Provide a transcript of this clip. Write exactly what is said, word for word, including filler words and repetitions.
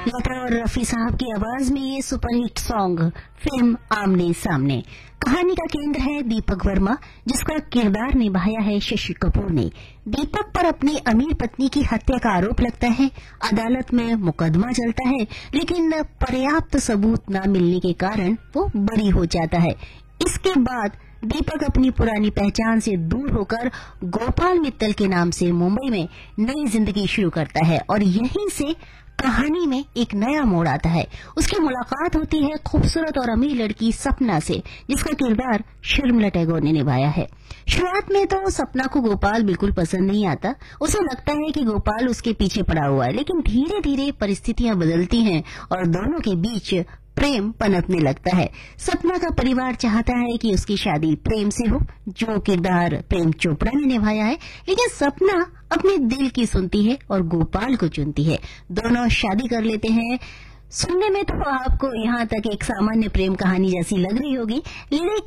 लता और रफी साहब की आवाज में ये सुपरहिट सॉन्ग फिल्म आमने सामने। कहानी का केंद्र है दीपक वर्मा, जिसका किरदार निभाया है शशि कपूर ने। दीपक पर अपनी अमीर पत्नी की हत्या का आरोप लगता है। अदालत में मुकदमा चलता है, लेकिन पर्याप्त सबूत न मिलने के कारण वो बरी हो जाता है। इसके बाद दीपक अपनी पुरानी पहचान से दूर होकर गोपाल मित्तल के नाम से मुंबई में नई जिंदगी शुरू करता है और यहीं से कहानी में एक नया मोड़ आता है। उसकी मुलाकात होती है खूबसूरत और अमीर लड़की सपना से, जिसका किरदार शर्मिला टैगोर ने निभाया है। शुरुआत में तो सपना को गोपाल बिल्कुल पसंद नहीं आता। उसे लगता है कि गोपाल उसके पीछे पड़ा हुआ है, लेकिन धीरे धीरे परिस्थितियां बदलती हैं और दोनों के बीच प्रेम पनपने लगता है। सपना का परिवार चाहता है कि उसकी शादी प्रेम से हो, जो किरदार प्रेम चोपड़ा ने निभाया है, लेकिन सपना अपने दिल की सुनती है और गोपाल को चुनती है। दोनों शादी कर लेते हैं। सुनने में तो आपको यहाँ तक एक सामान्य प्रेम कहानी जैसी लग रही होगी, लेकिन